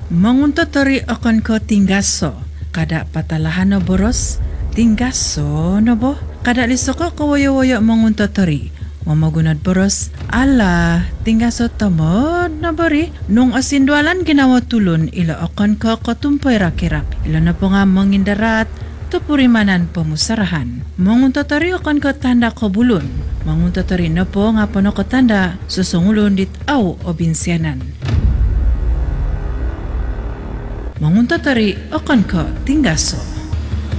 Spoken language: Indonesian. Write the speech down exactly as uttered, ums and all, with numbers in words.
Manguntatari akan ko tinggaso. Kada patalahan no boros, tinggaso no bo. Kada lisoko ko woyo-woyo manguntatari. Mamagunad boros, ala, tinggaso tamod na bari. Nung asindwalan ginawa tulon, ila akan ko katumpoy rakirap. Ila na po nga mangindarat, tupurimanan pemusarahan. Manguntatari akan ko tanda ko bulun. Manguntatari na po nga pono ko tanda, susungulun dit aw o binsyanan. Manguntatari akan ko tinggaso.